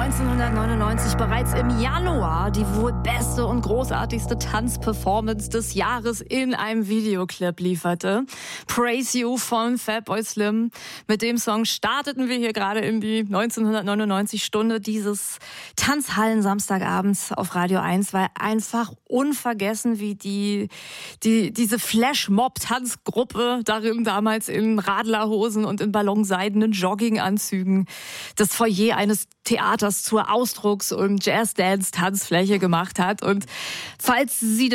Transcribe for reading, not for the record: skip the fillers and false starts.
1999 bereits im Januar die wohl beste und großartigste Tanzperformance des Jahres in einem Videoclip lieferte. Praise You von Fatboy Slim. Mit dem Song starteten wir hier gerade in die 1999-Stunde dieses Tanzhallen-Samstagabends auf Radio 1, weil einfach unvergessen, wie diese Flashmob-Tanzgruppe darin damals in Radlerhosen und in ballonseidenen Jogginganzügen das Foyer eines Theaters zur Ausdrucks- und Jazz-Dance-Tanzfläche gemacht hat. Und falls Sie